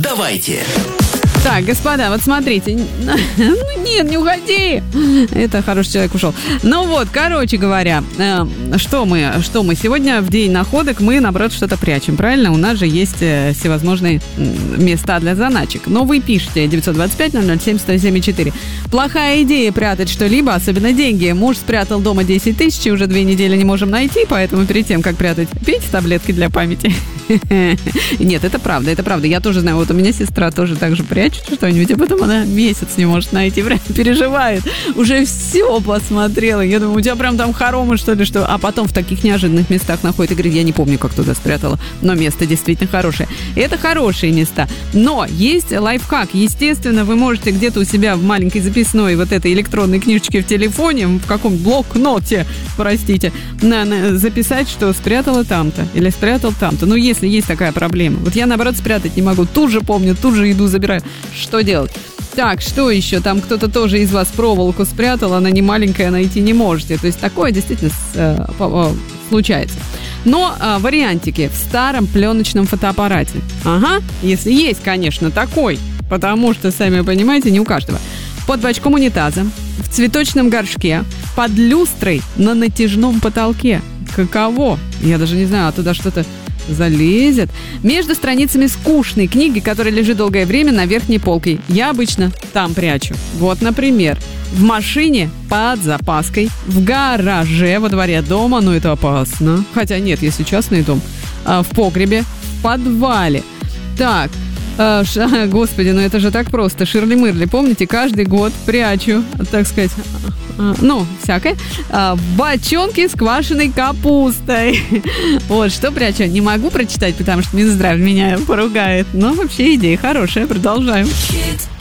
Давайте. Так, господа, вот смотрите. Нет, не уходи. Это хороший человек ушел. Ну вот, короче говоря, что мы сегодня в день находок мы, наоборот, что-то прячем, правильно? У нас же есть всевозможные места для заначек. Но вы пишете 925-007-107-4. Плохая идея прятать что-либо, особенно деньги. Муж спрятал дома 10 тысяч, уже 2 недели не можем найти, поэтому перед тем, как прятать, пейте таблетки для памяти. Нет, это правда. Я тоже знаю, вот у меня сестра тоже так же прячет что-нибудь, а потом она месяц не может найти, прям переживает. Уже все посмотрела. Я думаю, у тебя прям там хоромы, что ли, что? А потом в таких неожиданных местах находит и говорит, я не помню, как туда спрятала, но место действительно хорошее. Это хорошие места. Но есть лайфхак. Естественно, вы можете где-то у себя в маленькой записной вот этой электронной книжечке в телефоне, в каком-то блокноте, простите, записать, что спрятала там-то или спрятал там-то. Ну, если есть такая проблема. Вот я, наоборот, спрятать не могу. Тут же помню, тут же иду, забираю. Что делать? Так, что еще? Там кто-то тоже из вас проволоку спрятал, она не маленькая, найти не можете. То есть такое действительно случается. Но вариантики в старом пленочном фотоаппарате. Ага, если есть, конечно, такой. Потому что, сами понимаете, не у каждого. Под бачком унитаза, в цветочном горшке, под люстрой на натяжном потолке. Каково? Я даже не знаю, а туда что-то залезет. Между страницами скучной книги, которая лежит долгое время на верхней полке. Я обычно там прячу. Вот, например, в машине под запаской, в гараже во дворе дома, но это опасно. Хотя нет, если частный дом. В погребе, в подвале. Так, господи, ну это же так просто. Ширли-мырли, помните, каждый год прячу, так сказать, всякое, в бочонке с квашеной капустой. Вот, что прячу. Не могу прочитать, потому что Минздрав меня поругает. Но вообще идея хорошая, продолжаем.